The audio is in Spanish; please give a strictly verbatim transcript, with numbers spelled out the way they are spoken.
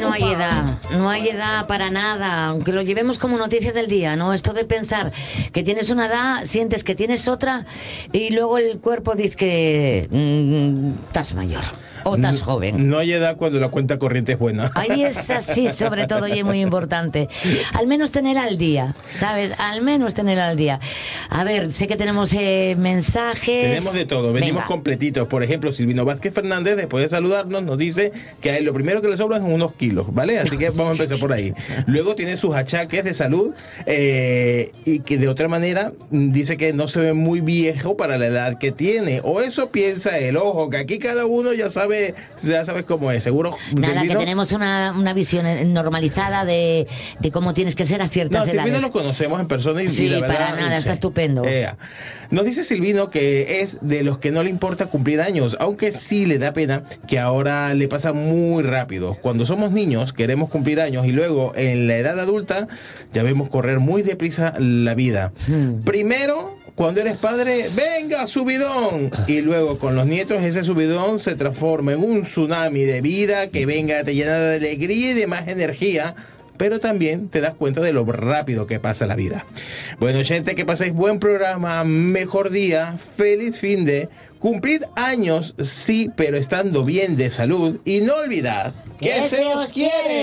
no hay edad, no hay edad para nada, aunque lo llevemos como noticia del día, ¿no? Esto de pensar que tienes una edad, sientes que tienes otra y luego el cuerpo dice que mmm, estás mayor o estás joven. No hay edad cuando la cuenta corriente es buena. Ahí es así, sobre todo, y es muy importante. Al menos tener al día, ¿sabes? Al menos tener al día. A ver, sé que tenemos eh, mensajes. Tenemos de todo, venimos Venga. completitos. Por ejemplo, Silvino Vázquez Fernández, después de saludarnos, nos dice que a él lo primero que le sobran son unos kilos, ¿vale? Así que vamos a empezar por ahí. Luego tiene sus achaques de salud eh, y que de otra manera dice que no se ve muy viejo para la edad que tiene. O eso piensa él. Ojo, que aquí cada uno ya sabe, ya sabes cómo es. Seguro. Nada, Silvino, que tenemos una, una visión normalizada de, de cómo tienes que ser a ciertas no, edades. Silvino lo conocemos en persona y, Sí, y la verdad, para nada, sí. está estupendo. Eh, nos dice Silvino que es de los que no le importa cumplir años, aunque sí le da pena que ahora le pasa muy rápido. Cuando somos niños queremos cumplir años y luego en la edad adulta ya vemos correr muy deprisa la vida. Hmm. Primero, cuando eres padre, venga, subidón. Y luego con los nietos ese subidón se transforma en un tsunami de vida que venga, te llena de alegría y de más energía, pero también te das cuenta de lo rápido que pasa la vida. Bueno, gente, que paséis buen programa, mejor día, feliz fin de, cumplid años, sí, pero estando bien de salud, y no olvidad que se os quiere.